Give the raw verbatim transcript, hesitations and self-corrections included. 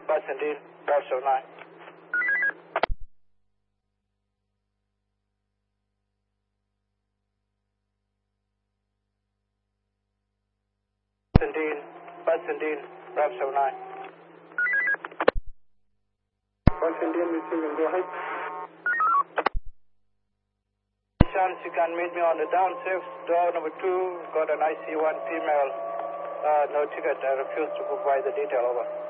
Boston, Bravo seven nine. Boston, Boston, Bravo seven nine. Boston, receiving, go ahead. Chance you can meet me on the downstairs, door number two, got an I C one female, uh, no ticket, I refuse to provide the detail, over.